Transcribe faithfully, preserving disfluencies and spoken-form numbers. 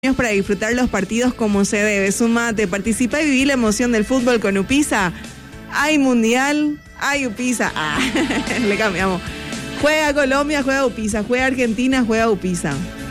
para disfrutar los partidos como se debe. Sumate, participa y viví la emoción del fútbol con Upisa. Hay mundial, hay Upisa. Ah, le cambiamos. Juega Colombia, juega Upisa. Juega Argentina, juega Upisa.